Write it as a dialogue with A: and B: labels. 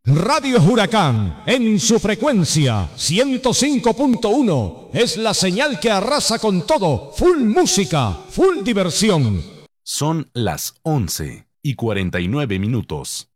A: Radio Huracán, en su frecuencia 105.1, es la señal que arrasa con todo. Full música, full diversión.
B: Son las 11:49.